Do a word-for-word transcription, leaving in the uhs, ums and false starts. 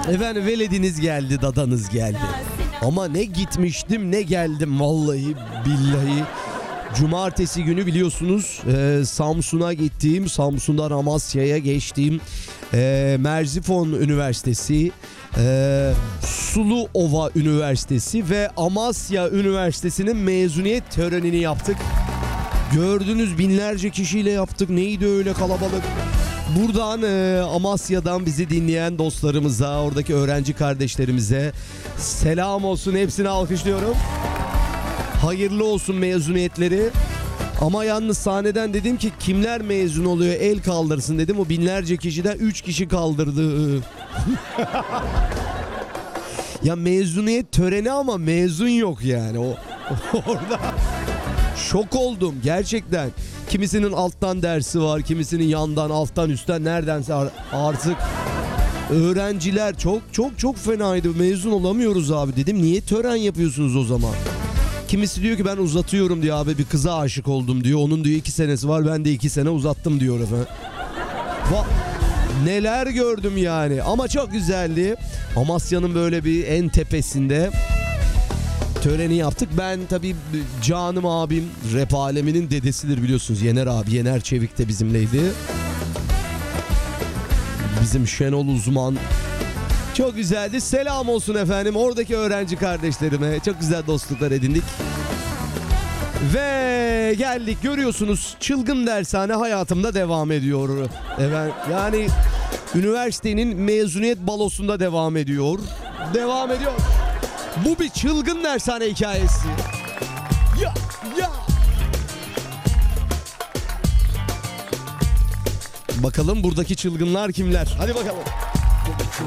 Efendim velediniz geldi, dadanız geldi. Ama ne gitmiştim ne geldim vallahi billahi. Cumartesi günü biliyorsunuz e, Samsun'a gittiğim, Samsun'dan Amasya'ya geçtiğim e, Merzifon Üniversitesi, e, Suluova Üniversitesi ve Amasya Üniversitesi'nin mezuniyet törenini yaptık. Gördünüz, binlerce kişiyle yaptık. Neydi öyle kalabalık? Buradan e, Amasya'dan bizi dinleyen dostlarımıza, oradaki öğrenci kardeşlerimize selam olsun. Hepsini alkışlıyorum. Hayırlı olsun mezuniyetleri. Ama yalnız sahneden dedim ki kimler mezun oluyor el kaldırsın dedim. O binlerce kişiden üç kişi kaldırdı. Ya mezuniyet töreni ama mezun yok yani. O orada şok oldum gerçekten. Kimisinin alttan dersi var, kimisinin yandan, alttan, üstten, neredense artık. Öğrenciler çok çok çok fenaydı. Mezun olamıyoruz abi dedim. Niye tören yapıyorsunuz o zaman? Kimisi diyor ki ben uzatıyorum diyor abi, bir kıza aşık oldum diyor. Onun diyor iki senesi var, ben de iki sene uzattım diyor efendim. Va neler gördüm yani, ama çok güzeldi. Amasya'nın böyle bir en tepesinde töreni yaptık. Ben tabii canım abim, rap aleminin dedesidir biliyorsunuz. Yener abi, Yener Çevik de bizimleydi. Bizim Şenol Uzman. Çok güzeldi. Selam olsun efendim oradaki öğrenci kardeşlerime. Çok güzel dostluklar edindik. Ve geldik, görüyorsunuz çılgın dershane hayatımda devam ediyor. Evet, yani üniversitenin mezuniyet balosunda devam ediyor. Devam ediyor. Bu bir çılgın dershane hikayesi. Ya ya. Bakalım buradaki çılgınlar kimler? Hadi bakalım.